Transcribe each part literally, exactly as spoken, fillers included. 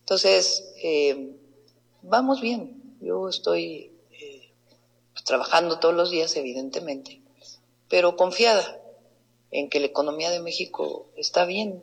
Entonces, eh, vamos bien. Yo estoy eh, pues, trabajando todos los días, evidentemente, pero confiada en que la economía de México está bien.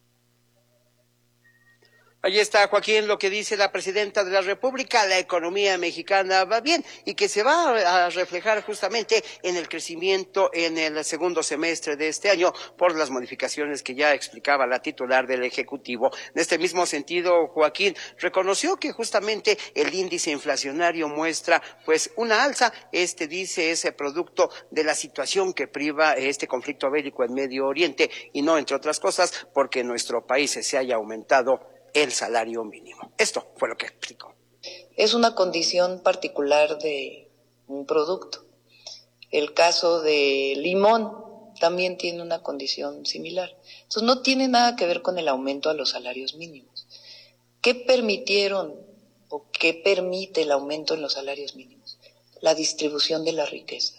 Ahí está, Joaquín, lo que dice la presidenta de la República: la economía mexicana va bien y que se va a reflejar justamente en el crecimiento en el segundo semestre de este año por las modificaciones que ya explicaba la titular del Ejecutivo. En este mismo sentido, Joaquín reconoció que justamente el índice inflacionario muestra pues una alza. Este, dice, es producto de la situación que priva este conflicto bélico en Medio Oriente y no, entre otras cosas, porque en nuestro país se haya aumentado el salario mínimo. Esto fue lo que explicó. Es una condición particular de un producto. El caso de limón también tiene una condición similar. Entonces no tiene nada que ver con el aumento a los salarios mínimos. ¿Qué permitieron o qué permite el aumento en los salarios mínimos? La distribución de la riqueza.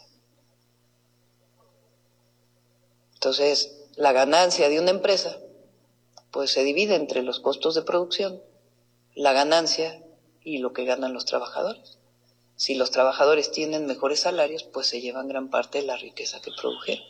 Entonces, la ganancia de una empresa pues se divide entre los costos de producción, la ganancia y lo que ganan los trabajadores. Si los trabajadores tienen mejores salarios, pues se llevan gran parte de la riqueza que produjeron.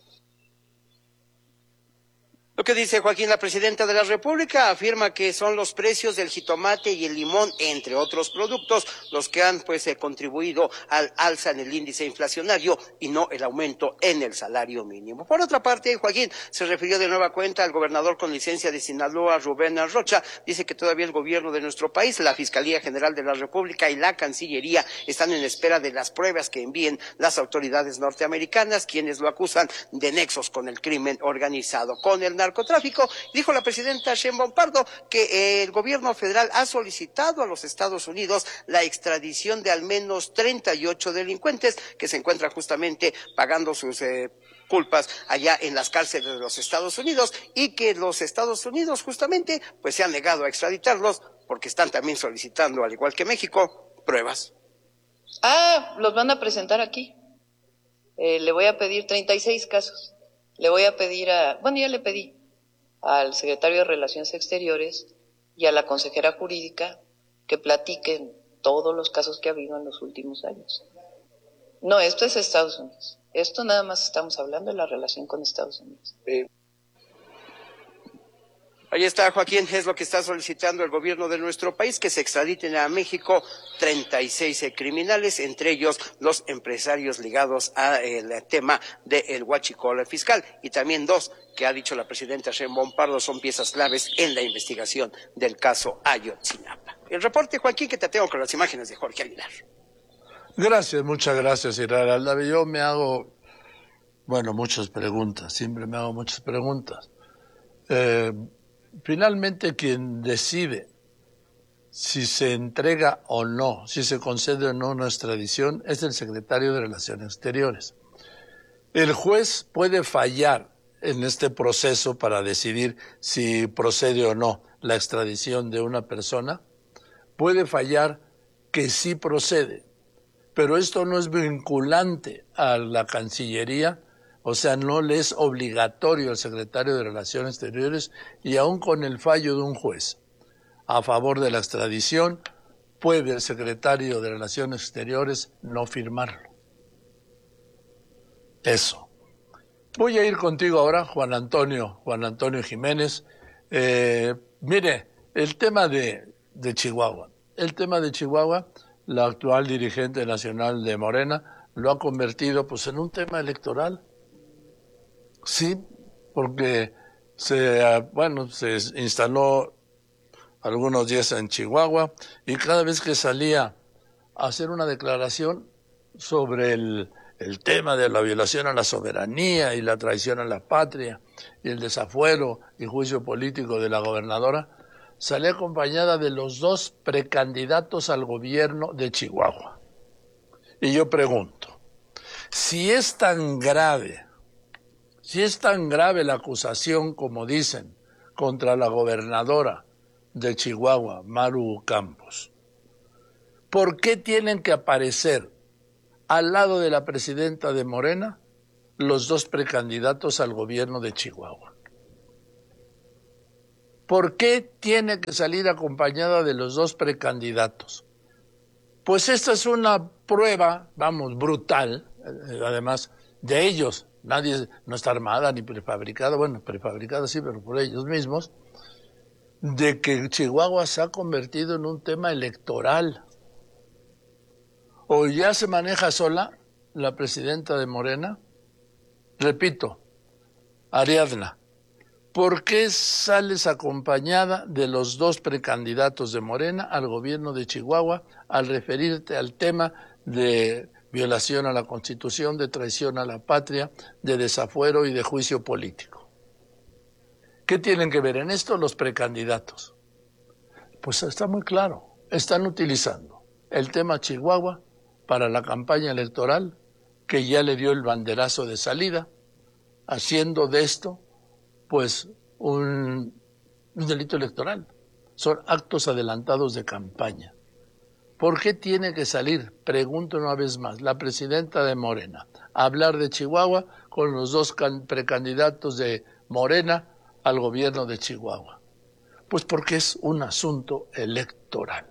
Lo que dice Joaquín, la presidenta de la República afirma que son los precios del jitomate y el limón, entre otros productos, los que han pues eh, contribuido al alza en el índice inflacionario y no el aumento en el salario mínimo. Por otra parte, Joaquín se refirió de nueva cuenta al gobernador con licencia de Sinaloa, Rubén Rocha. Dice que todavía el gobierno de nuestro país, la Fiscalía General de la República y la Cancillería están en espera de las pruebas que envíen las autoridades norteamericanas, quienes lo acusan de nexos con el crimen organizado, con el narcotráfico. narcotráfico. Dijo la presidenta Sheinbaum Pardo que eh, el gobierno federal ha solicitado a los Estados Unidos la extradición de al menos treinta y ocho delincuentes que se encuentran justamente pagando sus eh, culpas allá en las cárceles de los Estados Unidos, y que los Estados Unidos justamente pues se han negado a extraditarlos porque están también solicitando, al igual que México, pruebas. Ah, los van a presentar aquí. Eh, le voy a pedir treinta y seis casos. Le voy a pedir a, bueno, ya le pedí al secretario de Relaciones Exteriores y a la consejera jurídica que platiquen todos los casos que ha habido en los últimos años. No, esto es Estados Unidos. Esto nada más estamos hablando de la relación con Estados Unidos. Sí. Ahí está, Joaquín, es lo que está solicitando el gobierno de nuestro país, que se extraditen a México treinta y seis criminales, entre ellos los empresarios ligados al tema del huachicol fiscal, y también dos que ha dicho la presidenta Sheinbaum Pardo son piezas claves en la investigación del caso Ayotzinapa. El reporte, Joaquín, que te tengo con las imágenes de Jorge Aguilar. Gracias, muchas gracias, Irar Aldave. Yo me hago, bueno, muchas preguntas, siempre me hago muchas preguntas. Eh, Finalmente, quien decide si se entrega o no, si se concede o no una extradición, es el secretario de Relaciones Exteriores. El juez puede fallar en este proceso para decidir si procede o no la extradición de una persona. Puede fallar que sí procede, pero esto no es vinculante a la Cancillería. O sea, no le es obligatorio al secretario de Relaciones Exteriores, y aún con el fallo de un juez a favor de la extradición, puede el secretario de Relaciones Exteriores no firmarlo. Eso. Voy a ir contigo ahora, Juan Antonio, Juan Antonio Jiménez. Eh, mire, el tema de, de Chihuahua. El tema de Chihuahua, la actual dirigente nacional de Morena lo ha convertido pues en un tema electoral. Sí, porque se, bueno, se instaló algunos días en Chihuahua, y cada vez que salía a hacer una declaración sobre el, el tema de la violación a la soberanía y la traición a la patria y el desafuero y juicio político de la gobernadora, salía acompañada de los dos precandidatos al gobierno de Chihuahua. Y yo pregunto, si es tan grave Si es tan grave la acusación, como dicen, contra la gobernadora de Chihuahua, Maru Campos, ¿por qué tienen que aparecer al lado de la presidenta de Morena los dos precandidatos al gobierno de Chihuahua? ¿Por qué tiene que salir acompañada de los dos precandidatos? Pues esta es una prueba, vamos, brutal, además de ellos. Nadie no está armada ni prefabricada, bueno, prefabricada sí, pero por ellos mismos, de que Chihuahua se ha convertido en un tema electoral. O ya se maneja sola la presidenta de Morena. Repito, Ariadna, ¿por qué sales acompañada de los dos precandidatos de Morena al gobierno de Chihuahua al referirte al tema de violación a la Constitución, de traición a la patria, de desafuero y de juicio político? ¿Qué tienen que ver en esto los precandidatos? Pues está muy claro, están utilizando el tema Chihuahua para la campaña electoral que ya le dio el banderazo de salida, haciendo de esto pues un, un delito electoral. Son actos adelantados de campaña. ¿Por qué tiene que salir, pregunto una vez más, la presidenta de Morena, a hablar de Chihuahua con los dos precandidatos de Morena al gobierno de Chihuahua? Pues porque es un asunto electoral.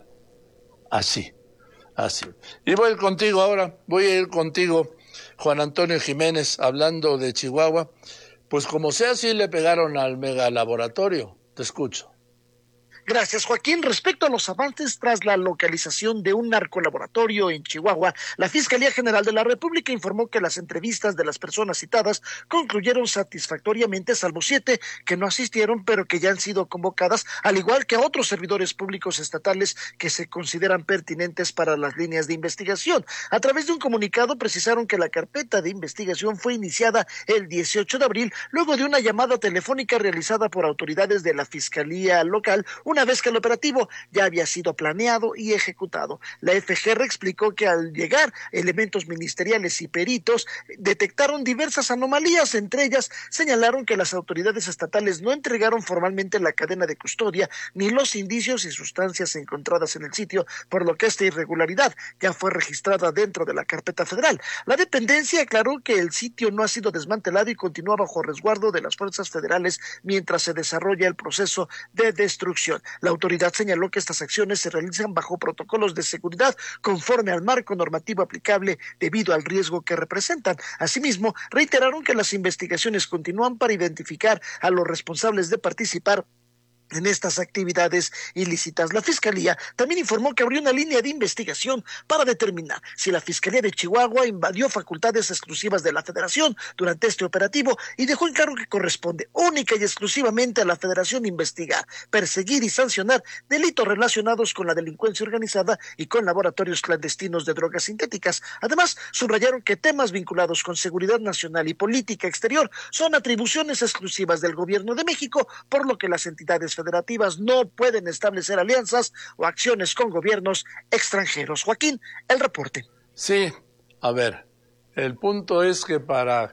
Así, así. Y voy a ir contigo ahora, voy a ir contigo, Juan Antonio Jiménez, hablando de Chihuahua. Pues como sea, sí le pegaron al megalaboratorio. Te escucho. Gracias, Joaquín. Respecto a los avances tras la localización de un narcolaboratorio en Chihuahua, la Fiscalía General de la República informó que las entrevistas de las personas citadas concluyeron satisfactoriamente, salvo siete que no asistieron, pero que ya han sido convocadas, al igual que a otros servidores públicos estatales que se consideran pertinentes para las líneas de investigación. A través de un comunicado precisaron que la carpeta de investigación fue iniciada el dieciocho de abril, luego de una llamada telefónica realizada por autoridades de la Fiscalía local, una vez que el operativo ya había sido planeado y ejecutado. La F G R explicó que al llegar elementos ministeriales y peritos detectaron diversas anomalías, entre ellas señalaron que las autoridades estatales no entregaron formalmente la cadena de custodia ni los indicios y sustancias encontradas en el sitio, por lo que esta irregularidad ya fue registrada dentro de la carpeta federal. La dependencia aclaró que el sitio no ha sido desmantelado y continúa bajo resguardo de las fuerzas federales mientras se desarrolla el proceso de destrucción. La autoridad señaló que estas acciones se realizan bajo protocolos de seguridad conforme al marco normativo aplicable debido al riesgo que representan. Asimismo, reiteraron que las investigaciones continúan para identificar a los responsables de participar en estas actividades ilícitas. La Fiscalía también informó que abrió una línea de investigación para determinar si la Fiscalía de Chihuahua invadió facultades exclusivas de la Federación durante este operativo y dejó en claro que corresponde única y exclusivamente a la Federación investigar, perseguir y sancionar delitos relacionados con la delincuencia organizada y con laboratorios clandestinos de drogas sintéticas. Además, subrayaron que temas vinculados con seguridad nacional y política exterior son atribuciones exclusivas del Gobierno de México, por lo que las entidades federativas no pueden establecer alianzas o acciones con gobiernos extranjeros. Joaquín, el reporte. Sí, a ver, el punto es que para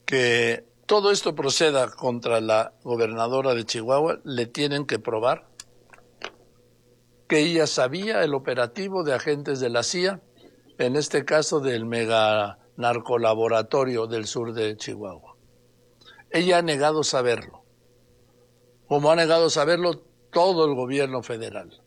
que todo esto proceda contra la gobernadora de Chihuahua, le tienen que probar que ella sabía el operativo de agentes de la C I A, en este caso del mega narcolaboratorio del sur de Chihuahua. Ella ha negado saberlo, como ha negado saberlo todo el gobierno federal.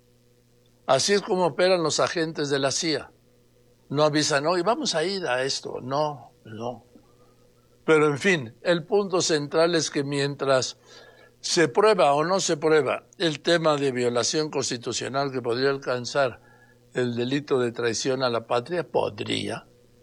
Así es como operan los agentes de la C I A. No avisan, no, y vamos a ir a esto. No, no. Pero en fin, el punto central es que mientras se prueba o no se prueba el tema de violación constitucional que podría alcanzar el delito de traición a la patria, podría.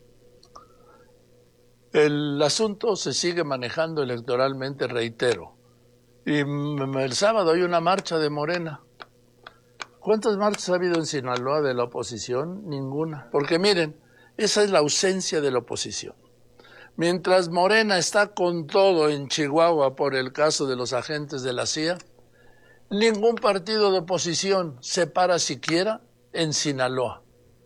El asunto se sigue manejando electoralmente, reitero. Y el sábado hay una marcha de Morena. ¿Cuántas marchas ha habido en Sinaloa de la oposición? Ninguna. Porque miren, esa es la ausencia de la oposición. Mientras Morena está con todo en Chihuahua por el caso de los agentes de la C I A, ningún partido de oposición se para siquiera en Sinaloa.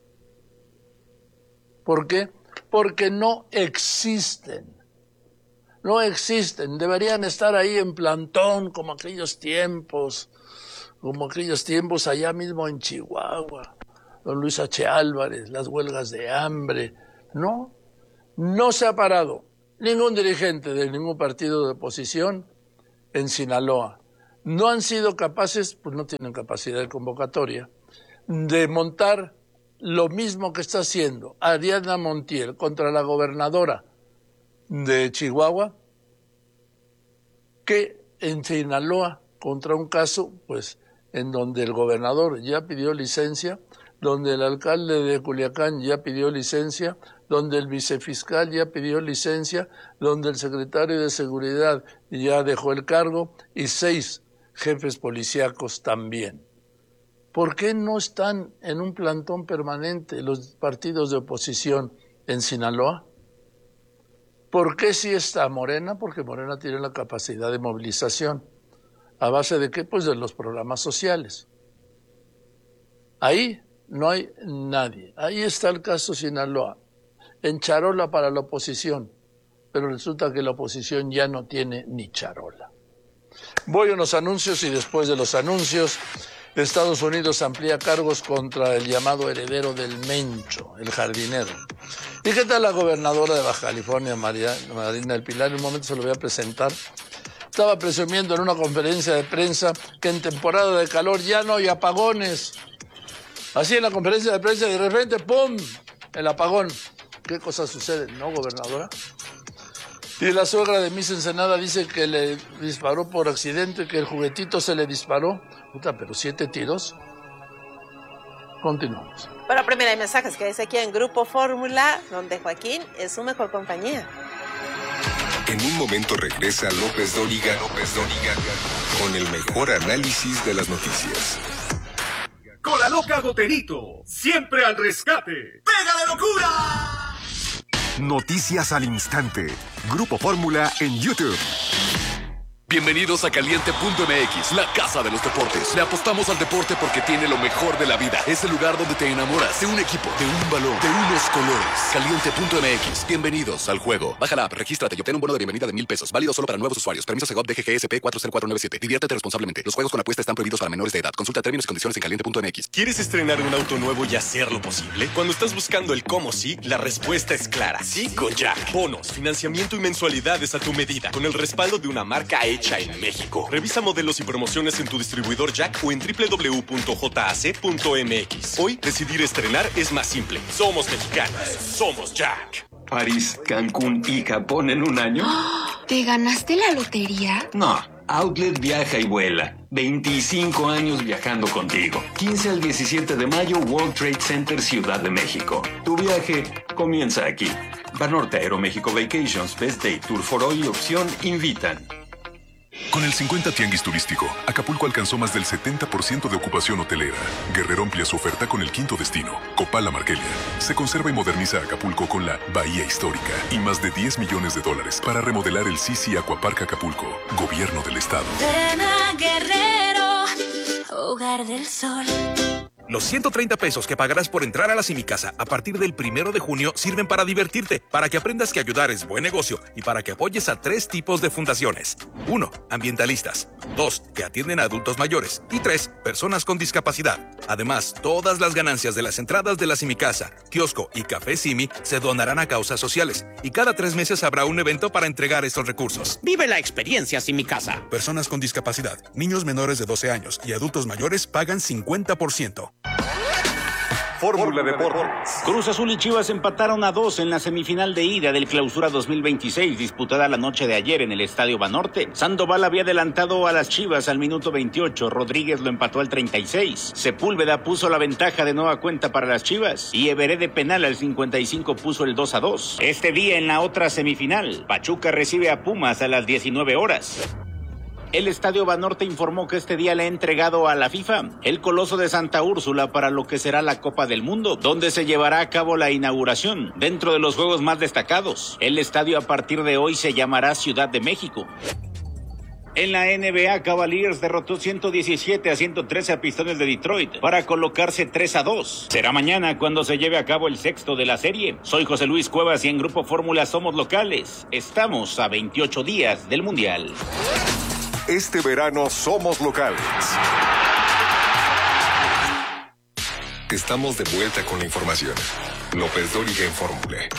¿Por qué? Porque no existen. No existen, deberían estar ahí en plantón como aquellos tiempos, como aquellos tiempos allá mismo en Chihuahua, don Luis H. Álvarez, las huelgas de hambre. No, no se ha parado ningún dirigente de ningún partido de oposición en Sinaloa. no han sido capaces, pues no tienen capacidad de convocatoria, de montar lo mismo que está haciendo Ariadna Montiel contra la gobernadora de Chihuahua, que en Sinaloa contra un caso, pues, en donde el gobernador ya pidió licencia, donde el alcalde de Culiacán ya pidió licencia, donde el vicefiscal ya pidió licencia, donde el secretario de Seguridad ya dejó el cargo y seis jefes policíacos también. ¿Por qué no están en un plantón permanente los partidos de oposición en Sinaloa? ¿Por qué sí está Morena? Porque Morena tiene la capacidad de movilización. ¿A base de qué? Pues de los programas sociales. Ahí no hay nadie. Ahí está el caso Sinaloa, en charola para la oposición, pero resulta que la oposición ya no tiene ni charola. Voy a unos anuncios y después de los anuncios, Estados Unidos amplía cargos contra el llamado heredero del Mencho, el jardinero. ¿Y qué tal la gobernadora de Baja California, María, Marina del Pilar? En un momento se lo voy a presentar. Estaba presumiendo en una conferencia de prensa que en temporada de calor ya no hay apagones. Así en la conferencia de prensa de repente, ¡pum!, el apagón. ¿Qué cosa sucede, no, gobernadora? Y la suegra de Miss Ensenada dice que le disparó por accidente, que el juguetito se le disparó. Puta, pero siete tiros. Continuamos. Pero primero hay mensajes que dice aquí en Grupo Fórmula, donde Joaquín es su mejor compañía. En un momento regresa López Dóriga, López Dóriga, con el mejor análisis de las noticias. Con la loca Goterito, siempre al rescate. ¡Pega de locura! Noticias al instante. Grupo Fórmula en YouTube. Bienvenidos a Caliente punto M X, la casa de los deportes. Le apostamos al deporte porque tiene lo mejor de la vida. Es el lugar donde te enamoras de un equipo, de un balón, de unos colores. Caliente punto M X. Bienvenidos al juego. Baja la app, regístrate y obtén un bono de bienvenida de mil pesos. Válido solo para nuevos usuarios. Permiso Segov D G G S P cuatro cero cuatro nueve siete. Diviértete responsablemente. Los juegos con apuesta están prohibidos para menores de edad. Consulta términos y condiciones en Caliente punto M X. ¿Quieres estrenar un auto nuevo y hacerlo posible? Cuando estás buscando el cómo sí, la respuesta es clara. Sí con Jack. Bonos, financiamiento y mensualidades a tu medida. Con el respaldo de una marca hecha en México. Revisa modelos y promociones en tu distribuidor Jack o en doble u doble u doble u punto j a c punto m x. Hoy, decidir estrenar es más simple. Somos mexicanos. Somos Jack. París, Cancún y Japón en un año. ¿Te ganaste la lotería? No. Outlet viaja y vuela. veinticinco años viajando contigo. quince al diecisiete de mayo, World Trade Center, Ciudad de México. Tu viaje comienza aquí. Banorte Aeroméxico Vacations, Best Day, Tour for All y Opción invitan. Con el cincuenta Tianguis Turístico, Acapulco alcanzó más del setenta por ciento de ocupación hotelera. Guerrero amplia su oferta con el quinto destino, Copala Marquelia. Se conserva y moderniza Acapulco con la Bahía Histórica y más de diez millones de dólares para remodelar el Sisi Aquapark Acapulco, Gobierno del Estado. Ven a Guerrero, Hogar del Sol. Los ciento treinta pesos que pagarás por entrar a la Simicasa a partir del primero de junio sirven para divertirte, para que aprendas que ayudar es buen negocio y para que apoyes a tres tipos de fundaciones. Uno, ambientalistas. Dos, que atienden a adultos mayores. Y tres, personas con discapacidad. Además, todas las ganancias de las entradas de la Simicasa, kiosco y café Simi se donarán a causas sociales. Y cada tres meses habrá un evento para entregar estos recursos. Vive la experiencia Simicasa. Personas con discapacidad, niños menores de doce años y adultos mayores pagan cincuenta por ciento. Fórmula Deportes. Cruz Azul y Chivas empataron a dos en la semifinal de ida del Clausura dos mil veintiséis, disputada la noche de ayer en el Estadio Banorte. Sandoval había adelantado a las Chivas al minuto veintiocho, Rodríguez lo empató al treinta y seis, Sepúlveda puso la ventaja de nueva cuenta para las Chivas y Everé de penal al cincuenta y cinco puso el dos a dos. Este día en la otra semifinal, Pachuca recibe a Pumas a las diecinueve horas. El Estadio Banorte informó que este día le ha entregado a la FIFA el Coloso de Santa Úrsula para lo que será la Copa del Mundo, donde se llevará a cabo la inauguración. Dentro de los juegos más destacados, el estadio a partir de hoy se llamará Ciudad de México. En la N B A, Cavaliers derrotó ciento diecisiete a ciento trece a Pistones de Detroit para colocarse tres a dos. Será mañana cuando se lleve a cabo el sexto de la serie. Soy José Luis Cuevas y en Grupo Fórmula somos locales. Estamos a veintiocho días del Mundial. Este verano somos locales. Estamos de vuelta con la información. López Dóriga en Fórmula.